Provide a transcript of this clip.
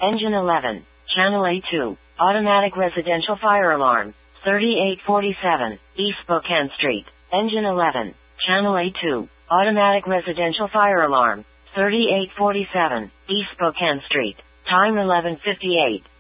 Engine 11. Channel A2. Automatic residential fire alarm. 3847. East Spokane Street. Engine 11. Channel A2. Automatic residential fire alarm. 3847. East Spokane Street. Time 11:58.